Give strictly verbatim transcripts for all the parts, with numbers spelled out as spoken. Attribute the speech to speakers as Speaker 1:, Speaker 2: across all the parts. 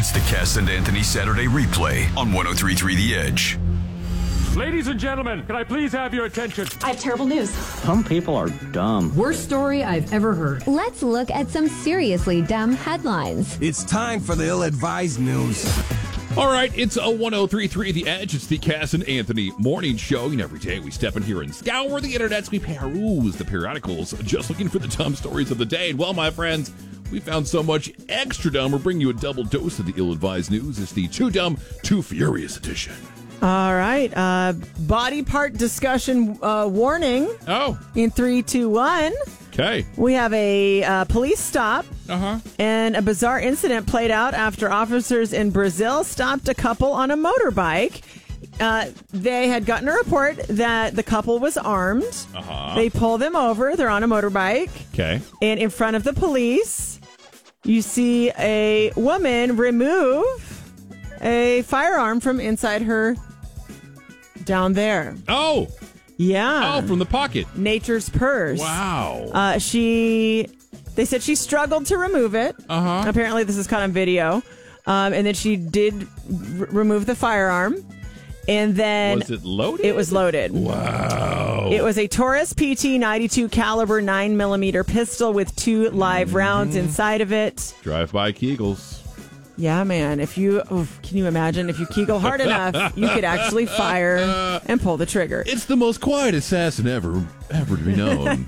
Speaker 1: It's the Cass and Anthony Saturday replay on one oh three point three The Edge.
Speaker 2: Ladies and gentlemen, can I please have your attention?
Speaker 3: I have terrible news.
Speaker 4: Some people are dumb.
Speaker 3: Worst story I've ever heard.
Speaker 5: Let's look at some seriously dumb headlines.
Speaker 6: It's time for the ill-advised news.
Speaker 7: All right, it's a one oh three point three The Edge. It's the Cass and Anthony morning show. And every day we step in here and scour the internets. We peruse the periodicals, just looking for the dumb stories of the day. And well, my friends, we found so much extra dumb. We're bringing you a double dose of the ill-advised news. It's the Too Dumb, Too Furious edition.
Speaker 8: All right. Uh, body part discussion uh, warning.
Speaker 7: Oh.
Speaker 8: In three, two, one.
Speaker 7: Okay.
Speaker 8: We have a uh, police stop.
Speaker 7: Uh-huh.
Speaker 8: And a bizarre incident played out after officers in Brazil stopped a couple on a motorbike. Uh, they had gotten a report that the couple was armed.
Speaker 7: Uh-huh.
Speaker 8: They pull them over. They're on a motorbike.
Speaker 7: Okay.
Speaker 8: And in front of the police, you see a woman remove a firearm from inside her down there.
Speaker 7: Oh.
Speaker 8: Yeah.
Speaker 7: Oh, from the pocket.
Speaker 8: Nature's purse.
Speaker 7: Wow.
Speaker 8: Uh, she, they said she struggled to remove it.
Speaker 7: Uh-huh.
Speaker 8: Apparently this is caught on video. Um, and then she did r- remove the firearm. And then...
Speaker 7: Was it loaded?
Speaker 8: It was loaded.
Speaker 7: Wow.
Speaker 8: It was a Taurus P T ninety-two caliber nine millimeter pistol with two live mm-hmm. rounds inside of it.
Speaker 7: Drive-by Kegels.
Speaker 8: Yeah, man. If you, oof, can you imagine if you Kegel hard enough, you could actually fire and pull the trigger.
Speaker 7: It's the most quiet assassin ever, ever to be known.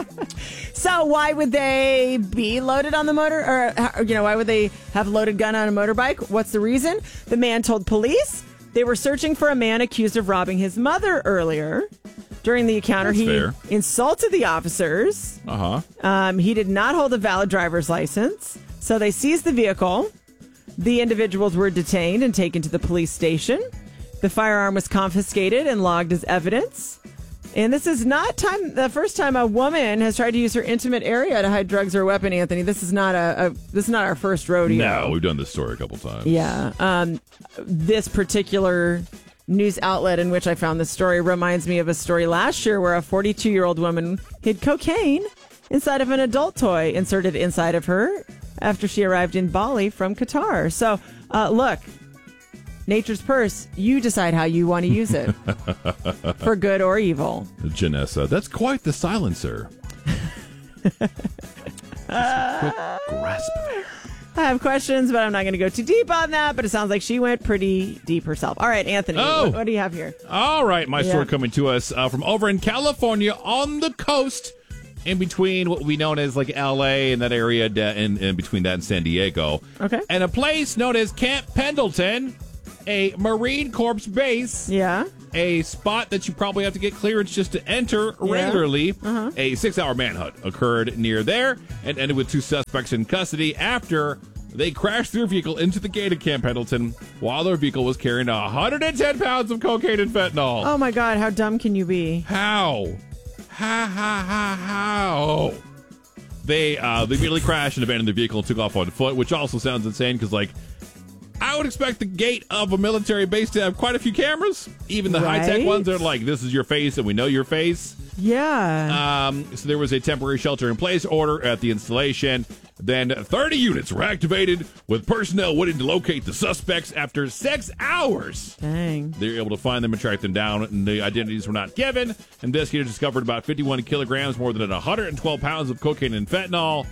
Speaker 8: So why would they be loaded on the motor, or you know, why would they have a loaded gun on a motorbike? What's the reason? The man told police they were searching for a man accused of robbing his mother earlier. During the encounter,
Speaker 7: That's
Speaker 8: he
Speaker 7: fair.
Speaker 8: insulted the officers.
Speaker 7: Uh huh.
Speaker 8: Um, he did not hold a valid driver's license, so they seized the vehicle. The individuals were detained and taken to the police station. The firearm was confiscated and logged as evidence. And this is not time the first time a woman has tried to use her intimate area to hide drugs or a weapon, Anthony. This is not a, a this is not our first rodeo.
Speaker 7: No, we've done this story a couple times.
Speaker 8: Yeah. Um, this particular news outlet in which I found this story reminds me of a story last year where a forty-two-year-old woman hid cocaine inside of an adult toy inserted inside of her after she arrived in Bali from Qatar. So, uh, look, nature's purse, you decide how you want to use it for good or evil.
Speaker 7: Janessa, that's quite the silencer. Just a quick grasp of air.
Speaker 8: I have questions, but I'm not going to go too deep on that. But it sounds like she went pretty deep herself. All right, Anthony,
Speaker 7: oh.
Speaker 8: what, what do you have here?
Speaker 7: All right, my
Speaker 8: yeah.
Speaker 7: story coming to us uh, from over in California on the coast, in between what we know as like L A and that area, and in between that and San Diego.
Speaker 8: Okay.
Speaker 7: And a place known as Camp Pendleton, a Marine Corps base.
Speaker 8: Yeah.
Speaker 7: A spot that you probably have to get clearance just to enter regularly.
Speaker 8: Yeah. Uh-huh.
Speaker 7: A six-hour manhunt occurred near there and ended with two suspects in custody after they crashed their vehicle into the gate of Camp Pendleton while their vehicle was carrying one hundred ten pounds of cocaine and fentanyl.
Speaker 8: Oh, my God. How dumb can you be?
Speaker 7: How? Ha, ha, ha, how? They, uh, they immediately crashed and abandoned the vehicle and took off on foot, which also sounds insane because, like, I would expect the gate of a military base to have quite a few cameras. Even the
Speaker 8: right?
Speaker 7: high-tech ones are like, this is your face and we know your face.
Speaker 8: Yeah.
Speaker 7: Um, so there was a temporary shelter-in-place order at the installation. Then thirty units were activated with personnel waiting to locate the suspects after six hours.
Speaker 8: Dang.
Speaker 7: They were able to find them and track them down, and the identities were not given. Investigators discovered about fifty-one kilograms, more than one hundred twelve pounds of cocaine and fentanyl.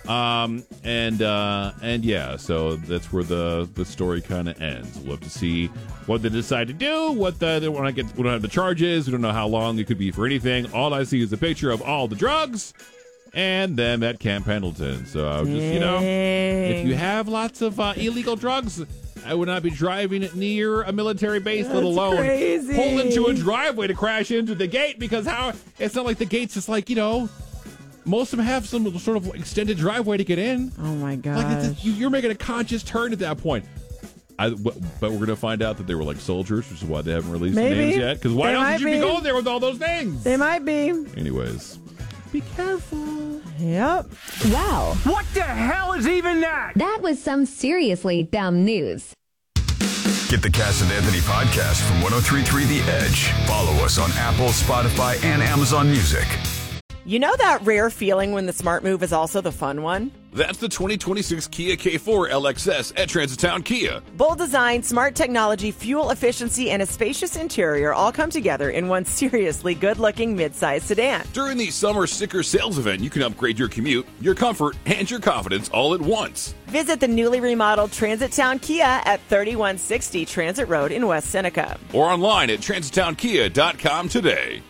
Speaker 7: Um, and, uh, and yeah, so that's where the, the story kind of ends. We'll have to see what they decide to do, what the, they want to get, we don't have the charges, we don't know how long it could be for anything. All I see is a picture of all the drugs and them at Camp Pendleton. So I was just, you know, if you have lots of uh, illegal drugs, I would not be driving near a military base,
Speaker 8: That's
Speaker 7: let alone
Speaker 8: crazy.
Speaker 7: pull into a driveway to crash into the gate, because how, it's not like the gate's just like, you know, most of them have some sort of extended driveway to get in.
Speaker 8: Oh, my God.
Speaker 7: Like, it's just, you're making a conscious turn at that point. I, but we're going to find out that they were like soldiers, which is why they haven't released
Speaker 8: Maybe.
Speaker 7: the names yet. Because why
Speaker 8: They
Speaker 7: else
Speaker 8: might
Speaker 7: would you
Speaker 8: be.
Speaker 7: be going there with all those names?
Speaker 8: They might be.
Speaker 7: Anyways, be careful.
Speaker 8: Yep.
Speaker 5: Wow.
Speaker 2: What the hell is even that?
Speaker 5: That was some seriously dumb news.
Speaker 1: Get the Cass and Anthony podcast from one oh three point three The Edge. Follow us on Apple, Spotify, and Amazon Music.
Speaker 8: You know that rare feeling when the smart move is also the fun one?
Speaker 1: That's the twenty twenty-six Kia K four L X S at Transitown Kia.
Speaker 8: Bold design, smart technology, fuel efficiency, and a spacious interior all come together in one seriously good-looking midsize sedan.
Speaker 1: During the summer sticker sales event, you can upgrade your commute, your comfort, and your confidence all at once.
Speaker 8: Visit the newly remodeled Transitown Kia at thirty-one sixty Transit Road in West Seneca.
Speaker 1: Or online at transitown kia dot com today.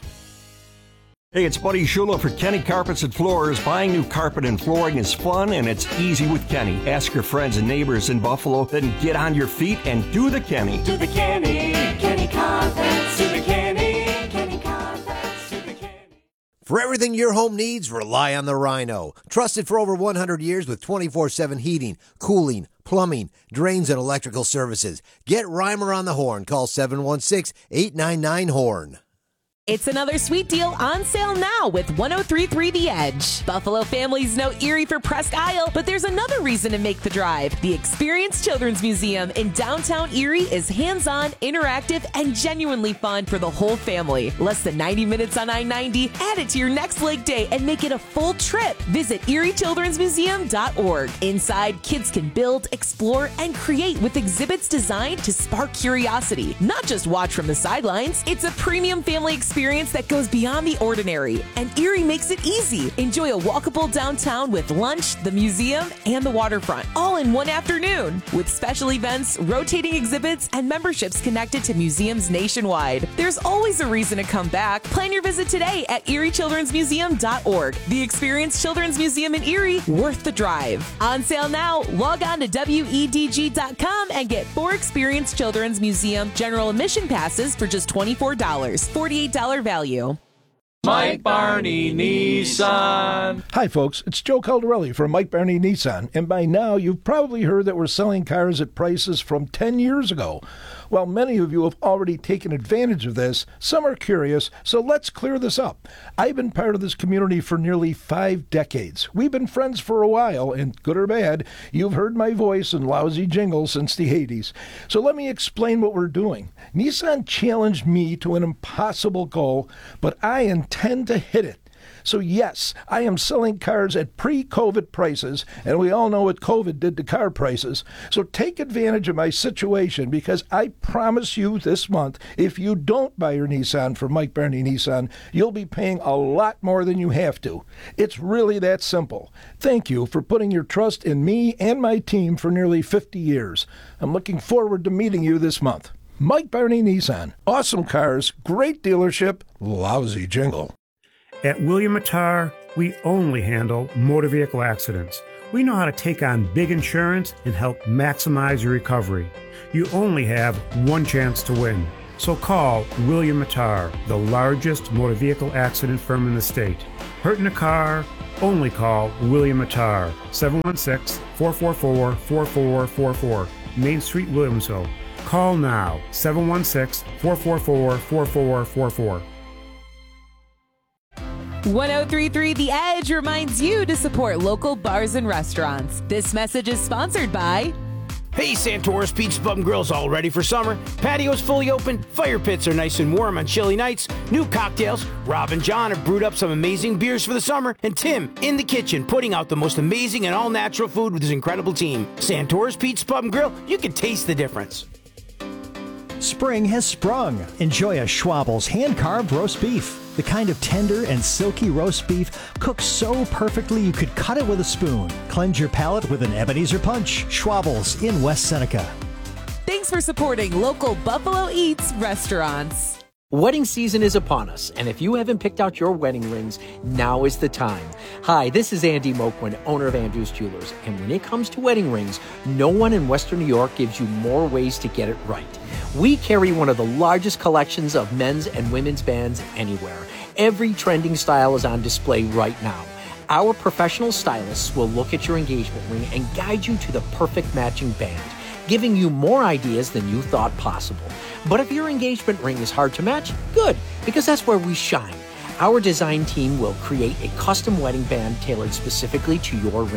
Speaker 9: Hey, it's Buddy Shula for Kenny Carpets and Floors. Buying new carpet and flooring is fun, and it's easy with Kenny. Ask your friends and neighbors in Buffalo, then get on your feet and do the Kenny.
Speaker 10: Do the Kenny, Kenny Carpets, do the Kenny, Kenny Carpets, do the Kenny.
Speaker 11: For everything your home needs, rely on the Rhino. Trusted for over one hundred years with twenty-four seven heating, cooling, plumbing, drains, and electrical services. Get Reimer on the horn. Call seven one six, eight nine nine, HORN.
Speaker 12: It's another sweet deal on sale now with one oh three point three The Edge. Buffalo families know Erie for Presque Isle, but there's another reason to make the drive. The Experience Children's Museum in downtown Erie is hands-on, interactive, and genuinely fun for the whole family. Less than ninety minutes on I ninety. Add it to your next leg day and make it a full trip. Visit erie children's museum dot org. Inside, kids can build, explore, and create with exhibits designed to spark curiosity. Not just watch from the sidelines. It's a premium family experience experience that goes beyond the ordinary, and Erie makes it easy. Enjoy a walkable downtown with lunch, the museum, and the waterfront, all in one afternoon, with special events, rotating exhibits, and memberships connected to museums nationwide. There's always a reason to come back. Plan your visit today at erie children's museum dot org. The Experience Children's Museum in Erie, worth the drive. On sale now. Log on to W E D G dot com and get four Experience Children's Museum general admission passes for just twenty-four dollars. forty-eight dollars value.
Speaker 13: Mike Barney Nissan.
Speaker 14: Hi, folks. It's Joe Caldarelli from Mike Barney Nissan. And by now, you've probably heard that we're selling cars at prices from ten years ago. While many of you have already taken advantage of this, some are curious, so let's clear this up. I've been part of this community for nearly five decades. We've been friends for a while, and good or bad, you've heard my voice and lousy jingles since the eighties. So let me explain what we're doing. Nissan challenged me to an impossible goal, but I intend to hit it. So yes, I am selling cars at pre-COVID prices, and we all know what COVID did to car prices. So take advantage of my situation, because I promise you this month, if you don't buy your Nissan from Mike Barney Nissan, you'll be paying a lot more than you have to. It's really that simple. Thank you for putting your trust in me and my team for nearly fifty years. I'm looking forward to meeting you this month. Mike Barney Nissan. Awesome cars, great dealership, lousy jingle.
Speaker 15: At William Mattar, we only handle motor vehicle accidents. We know how to take on big insurance and help maximize your recovery. You only have one chance to win. So call William Mattar, the largest motor vehicle accident firm in the state. Hurt in a car? Only call William Mattar, seven one six, four four four, four four four four, Main Street, Williamsville. Call now, seven one six, four four four, four four four four.
Speaker 12: one oh three point three The Edge reminds you to support local bars and restaurants. This message is sponsored by...
Speaker 16: Hey, Santora's Pizza Pub and Grill's all ready for summer. Patio's fully open, fire pits are nice and warm on chilly nights, new cocktails. Rob and John have brewed up some amazing beers for the summer, and Tim, in the kitchen, putting out the most amazing and all-natural food with his incredible team. Santora's Pizza Pub and Grill, you can taste the difference.
Speaker 17: Spring has sprung. Enjoy a Schwabel's hand-carved roast beef. The kind of tender and silky roast beef cooked so perfectly you could cut it with a spoon. Cleanse your palate with an Ebenezer Punch. Schwabel's in West Seneca.
Speaker 12: Thanks for supporting local Buffalo Eats restaurants.
Speaker 18: Wedding season is upon us, and if you haven't picked out your wedding rings, now is the time. Hi, this is Andy Moquin, owner of Andrews Jewelers, and when it comes to wedding rings, no one in Western New York gives you more ways to get it right. We carry one of the largest collections of men's and women's bands anywhere. Every trending style is on display right now. Our professional stylists will look at your engagement ring and guide you to the perfect matching band, giving you more ideas than you thought possible. But if your engagement ring is hard to match, good, because that's where we shine. Our design team will create a custom wedding band tailored specifically to your ring.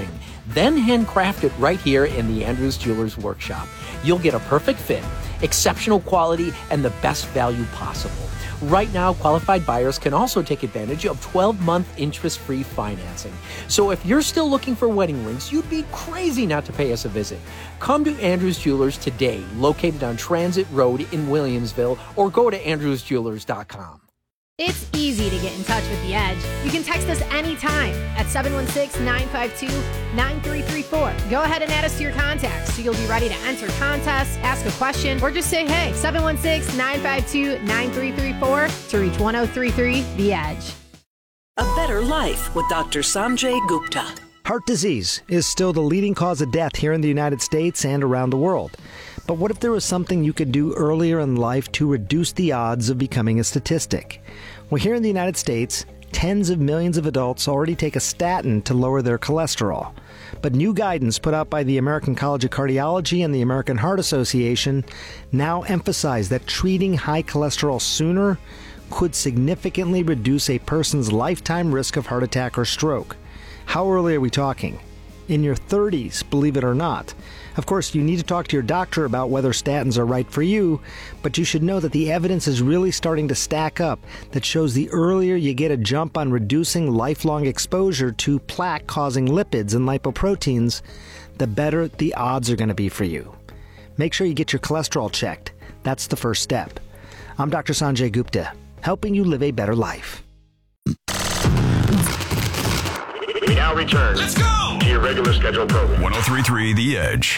Speaker 18: then handcraft it right here in the Andrews Jewelers workshop. You'll get a perfect fit, exceptional quality, and the best value possible. Right now, qualified buyers can also take advantage of twelve-month interest-free financing. So if you're still looking for wedding rings, you'd be crazy not to pay us a visit. Come to Andrews Jewelers today, located on Transit Road in Williamsville, or go to andrews jewelers dot com.
Speaker 19: It's easy to get in touch with The Edge. You can text us anytime at seven one six, nine five two, nine three three four. Go ahead and add us to your contacts so you'll be ready to enter contests, ask a question, or just say hey. seven one six, nine five two, nine three three four to reach one oh three three The Edge.
Speaker 20: A Better Life with Doctor Sanjay Gupta.
Speaker 17: Heart disease is still the leading cause of death here in the United States and around the world. But what if there was something you could do earlier in life to reduce the odds of becoming a statistic? Well, here in the United States, tens of millions of adults already take a statin to lower their cholesterol. But new guidance put out by the American College of Cardiology and the American Heart Association now emphasize that treating high cholesterol sooner could significantly reduce a person's lifetime risk of heart attack or stroke. How early are we talking? In your thirties, believe it or not. Of course, you need to talk to your doctor about whether statins are right for you, but you should know that the evidence is really starting to stack up that shows the earlier you get a jump on reducing lifelong exposure to plaque-causing lipids and lipoproteins, the better the odds are going to be for you. Make sure you get your cholesterol checked. That's the first step. I'm Doctor Sanjay Gupta, helping you live a better life.
Speaker 21: We now return. Let's go! To your regular scheduled program.
Speaker 1: one oh three point three The Edge.